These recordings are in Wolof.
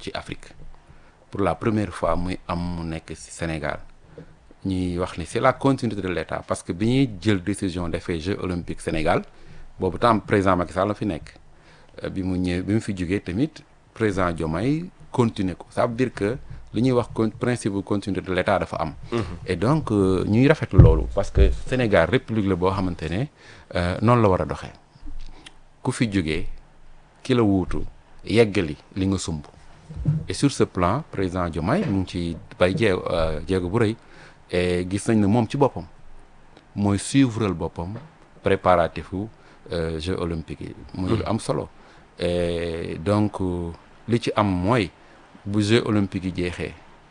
ci Afrique pour la première fois muy am mu nekk ci Sénégal ñuy wax ni c'est la continuité de l'État parce que bi ñuy jël décision defee Jeux olympiques Sénégal boobu tam président Macky Sall la fi nekk bi mu ñëw bi mu fi jógee tamit président Diomaye continuer ko ça veut dire que li ñuy wax principe de continuité de l'État dafa am. Et donc ñuy rafetlu loolu parce que Sénégal république la boo xamante ne noonu la war a doxee ku fi jógee ki la wuutu yeggali li nga sumb et sur ce plan président Diomaye mu ngi ci bay jéego bu rëy et gis nañ ne moom ci boppam mooy suivral boppam préparatifu Jeux olympiques yi. muy lu am solo et donc li ci am mooy. bu Jeux olympiques yi jeexee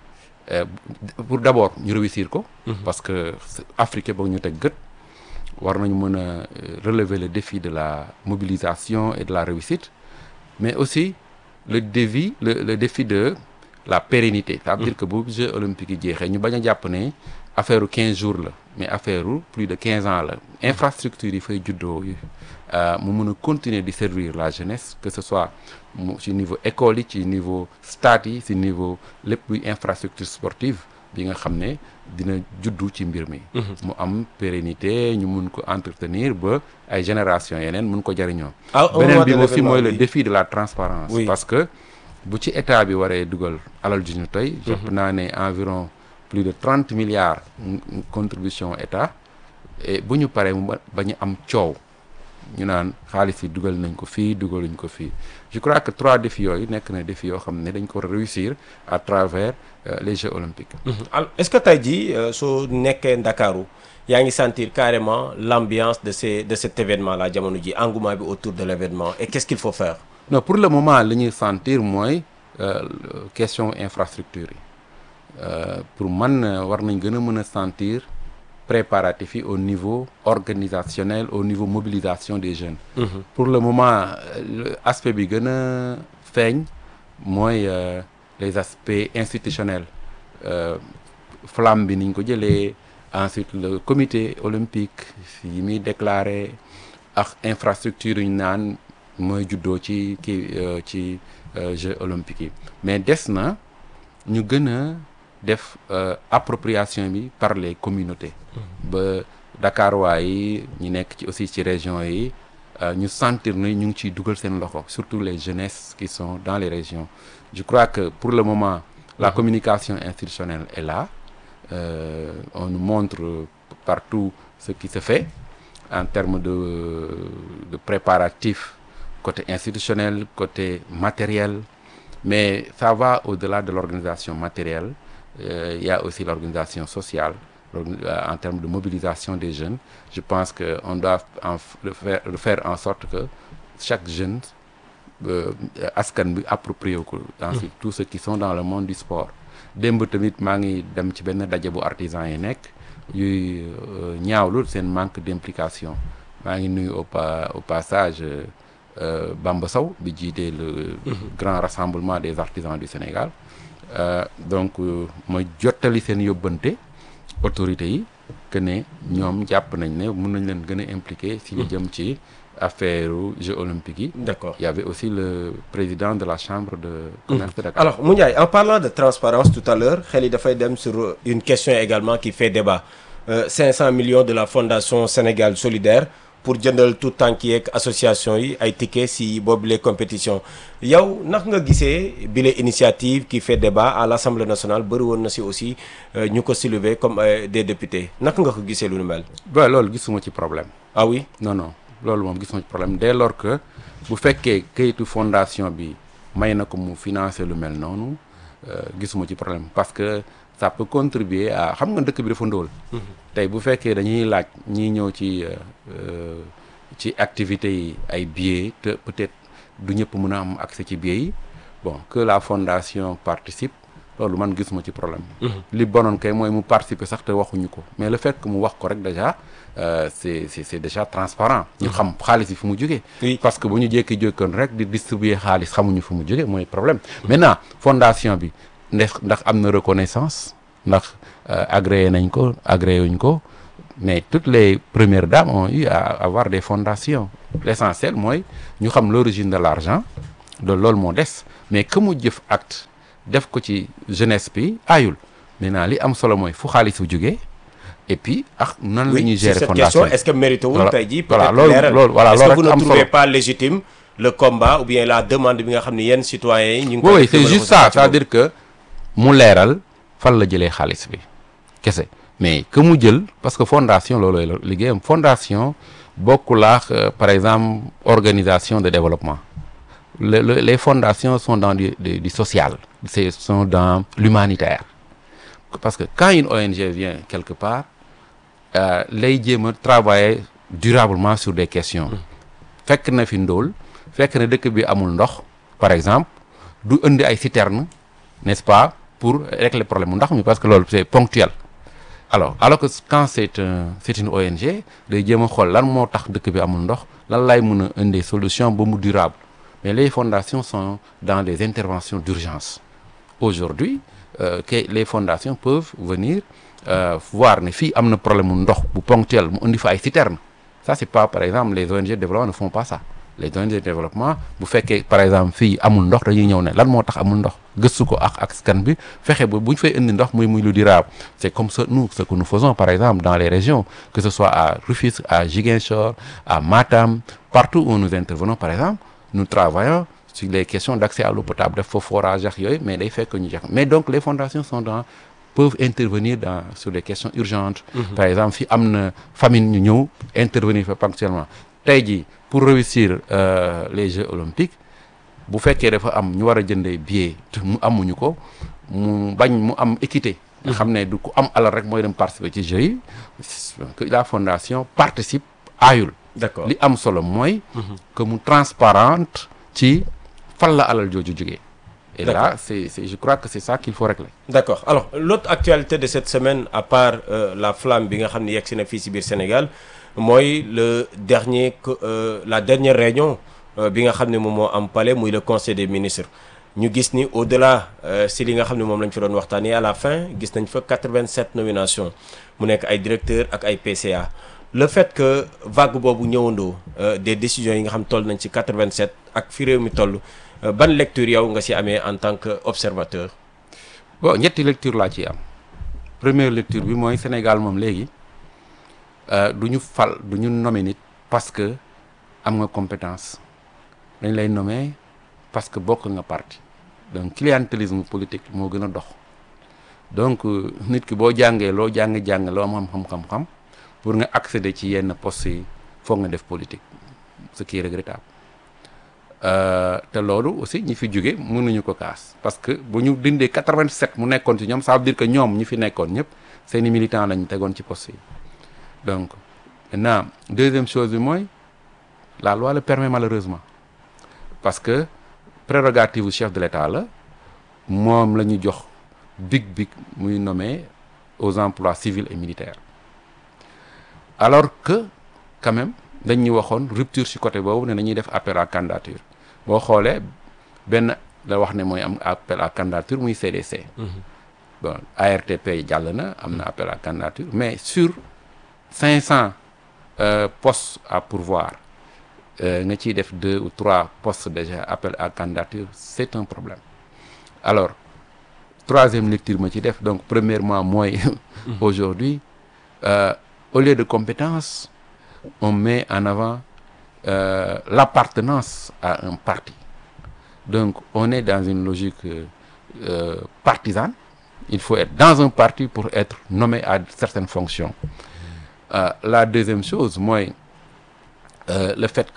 pour d'abord ñu réussir ko. parce que Afrique boog ñu teg gët war nañu mën a relever le défi de la mobilisation et de la réussite mais aussi le défi de la pérennité. ça veut dire que bu Jeux olympiques yi jeexee ñu bañ a jàpp ne affaire u 15 jours la mais affaire u plus de 15 ans la infrastructure yi fay juddoo yi mu mën a continuer di servir la jeunesse que ce soit ci niveau école yi ci niveau stade yi ci niveau lépp luy infrastructure sportive bi nga xam ne dina juddu ci mbir mi. mu am pérennité ñu mun ko entretenir ba ay génération yeneen mun ko jariñoo. beneen bi aussi mooy le défi de la transparence parce que bu ci état bi waree dugal alal ju ñu tey jàpp naa ne environ plus de 30 milliards contribution état et bu ñu paree mu bañ a am coow ñu naan xaalis yi dugal nañ ko fii dugaluñ ko fii je crois que 3 défis yooyu nekk na défis yoo xam ne dañ ko war a réussir à travers les Jeux olympiques. Est-ce que tey jii soo nekkee Ndakaaru yaa ngi sentir carrément l'ambiance de cet événement là jamono ji engouement bi autour de l'événement et qu'est-ce qu'il faut faire? Non, pour le moment li ñuy sentir mooy question infrastructure yi pour man war nañ gën a mën a sentir préparatifs yi au niveau organisationnel au niveau mobilisation des jeunes. Pour le moment aspect bi gën a feeñ mooy les aspects institutionnels flamme bi niñ ko jëlee ensuite le comité olympique yi muy déclaré ak infrastructure yu ñu naan mooy juddoo ci ci Jeux olympiques yi mais des na ñu gën a def appropriation bi par les communautés. ba Dakar yi ñu nekk ci aussi ci régions yi ñu sentir ne ñu ngi ciy dugal seen loxo surtout les jeunesses qui sont dans les régions. Je crois que pour le moment la communication institutionnelle est là. On nous montre partout ce qui se fait en termes de préparatifs côté institutionnel, côté matériel, mais ça va au-delà de l'organisation matérielle. Il y a aussi l'organisation sociale en termes de mobilisation des jeunes. Je pense qu'on doit faire en sorte que chaque jeune askan bi approprié ko ensuite tous ceux qui sont dans le monde du sport. Démb tamit maa ngi dem ci benn daje bu artisan yi nekk yuy ñaawlu seen manque d'implication maa ngi nuyu au passage Bamba Sow bi jiite le grand rassemblement des artisans du Sénégal donc ma jottali seen yóbbante autorités yi que ne ñoom jàpp nañ ne mën nañ leen gën a impliqué si ñu jëm ci affaire Jeux olympiques yi. D'accord. Il y avait aussi le président de la chambre de commerce de Dakar. Alors Moundiaye, en parlant de transparence tout à l'heure xel yi dafay dem sur une question également qui fait débat 500 millions de la Fondation Sénégal Solidaire pour jëndal tout tànk yeeg association yi ay tickets si boobu les compétitions yow naka nga gisee bile initiative qui fait débat à l'Assemblée nationale bëri woon na si aussi ñu ko soulever comme des députés naka nga ko gisee lu nu mel. ba loolu gisuma ci problème. Ah oui? Non loolu moom gisuma ci problème dès lors que bu fekkee kayitu fondation bi may na ko mu financer lu mel noonu gisuma ci problème parce que ça peut contribuer à xam nga dëkk bi dafa ndóol. tey bu fekkee dañuy laaj ñiy ñëw ci activités yi ay billets te peut-être du ñëpp mën a am accès ci billets yi bon que la fondation participe loolu man gisuma ci problème. li bonoon kay mooy mu participer sax te waxuñu ko mais le fait que mu wax ko rek déjà c'est déjà transparent. ñu xam xaalis yi fu mu jógee. parce que bu ñu jékki-jékkoon rek di distribuer xaalis xamuñu fu mu jógee mooy problème. Maintenant fondation bi ndax am na reconnaissance ndax agréé nañ ko agréé wuñ ko mais toutes les premières dames ont eu à avoir des fondations l'essentiel mooy ñu xam l'origine de l'argent loolu moo des mais que mu jëf acte def ko ci jeunesse bi aayul maintenant li am solo mooy fu xaalis bu jógee et puis nan la ñuy gérer cette fondation question est-ce que mérite wul tey jii voilà peut-être leeral voilà est-ce que vous loolu ne am trouvez solo pas légitime le combat ou bien la demande bi nga xam ne yenn citoyens yi ñu ngi oui c'est juste ça c'est-à-dire que mu leeral fan la jëlee xaalis bi kese mais que mu jël parce que fondation loolooy la liggéeyam fondation bokkul ak par exemple organisation de développement les fondations sont dans du social sont dans l'humanitaire parce que quand une ONG vient quelque part lay jéem a travailler durablement sur des questions fekk na fi ndóol fekk na dëkk bi amul ndox par exemple du indi ay citernes n'est-ce pas pour régler problème mu ndox mi parce que loolu c'est ponctuel alors que quand c'est une ONG day jéem a xool lan moo tax dëkk bi amul ndox lan lay mën a indi solution ba mu durable mais les fondations sont dans des interventions d'urgence aujourd'hui que les fondations peuvent venir voir ne fii am na problème mu ndox bu ponctuel mu indi fa ay citernes ça c'est pas par exemple les ONG de développement ne font pas ça les ONG de développement bu fekkee par exemple fii amul ndox dañuy ñëw ne lan moo tax amul ndox gëstu ko ak askan bi fexe ba bu ñu fay indi ndox muy lu durable c'est comme ça ce que nous faisons par exemple dans les régions que ce soit à Rufisque à Ziguinchor à Matam partout où nous intervenons par exemple nous travaillons sur les questions d'accès à l'eau potable def fa forage ak yooyu mais day fekk ñu jeex mais donc les fondations peuvent intervenir sur des questions urgentes. Par exemple fi am na famine ñu ñëw intervenir fa ponctuellement tey jii pour réussir les Jeux olympiques bu fekkee dafa am ñu war a jëndee billet mu amuñu ko mu am équité. nga xam ne du ku am alal rek mooy dem participer ci Jeux yi que la fondation participe aayul. D'accord li am solo mooy. que mu transparente ci fan la alal jooju jógee. Et là, je crois que c'est ça qu'il faut régler. D'accord. Alors, l'autre actualité de cette semaine, à part la flamme bi nga xam ne yegg si na fii si biir Sénégal mooy la dernière réunion bi nga xam ne moom moo am palais muy le conseil des ministres ñu gis ni au-delà si li nga xam ne moom lañ fi doon waxtaanee à la fin gis nañ fa 87 nominations mu nekk ay directeurs ak ay PCA le fait que vague boobu ñëwandoo des décisions yi nga xam toll nañ ci 87 ak fi réew mi toll. ban lecture yow nga ci amee en tant que observateur. bon ñetti lecture laa ciy am première lecture bi mooy Sénégal moom léegi du ñu nommer nit parce que am nga compétence dañ lay nommer parce que bokk nga parti donc clientélisme politique moo gën a dox donc nit ki boo jàngee loo jàng loo am xam-xam pour nga accéder ci yenn postes yi foog nga def politique ce qui est regrettable. te loolu aussi ñi fi jóge mënuñu ko kaas parce que bu ñu dindee 87 mu nekkoon ci ñoom ça veut dire que ñoom ñi fi nekkoon ñëpp seeni militants lañu tegoon ci poste yi donc maintenant deuxième chose bi mooy la loi le permet malheureusement parce que prérogative du chef de l'État la moom la ñu jox big muy nommé aux emplois civils et militaires alors que quand même dañ ñu waxoon rupture ci côté boobu ne nañuy def appel à candidature boo xoolee benn la wax ne mooy am appel à candidature muy CDC. bon ARTP jàll na am na appel à candidature mais sur 500 postes à pourvoir nga ciy def 2 ou 3 postes déjà appel à candidature c'est un problème alors troisième lecture ma ci def donc premièrement mooy aujourd'hui au lieu de compétences on met en avant l'appartenance à un parti. Donc, on est dans une logique partisane. Il faut être dans un parti pour être nommé à certaines fonctions. La deuxième chose, moi, le fait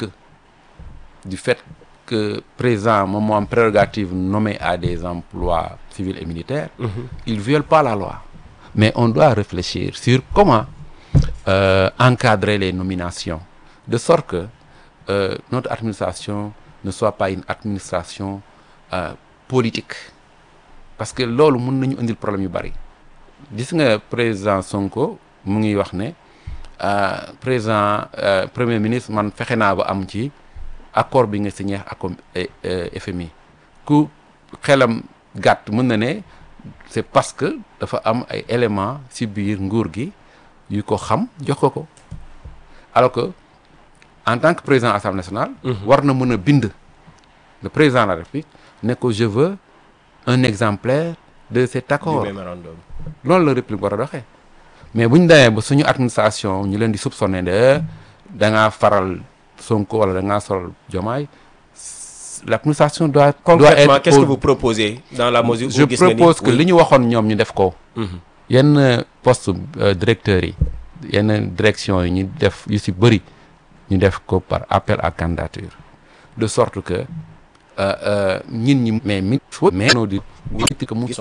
que président, moment en prérogative nommé à des emplois civils et militaires, il ne viole pas la loi. Mais on doit réfléchir sur comment encadrer les nominations, de sorte que notre administration ne soit pas une administration politique. Parce que loolu mën nañu indil problème yu bari. Gis nga président Sonko mu ngi wax ne premier ministre man fexe naa ba am ci accord bi nga signé ak FMI ku xelam gàtt mën na ne c'est parce que dafa am ay éléments ci biir nguur gi yu ko xam jox ko alors que en tant que président Assemblée nationale war na mën a bind le président de la République ne ko je veux un exemplaire de cet accord. du mémorandum. loolu la République war a doxee mais bu ñu demee ba suñu administration ñu leen di soupçonner de da ngaa faral Sonko wala da ngaa solal Diomaye, l'administration doit Concrètement, être qu'est-ce que vous proposez dans la mesure où je propose que li ñu waxoon ñoom ñu def ko. yenn poste directeurs yi yenn direction yi ñu def yu ci bëri ñu def ko par appel à candidature de sorte que ñin ñi mais noo di que mu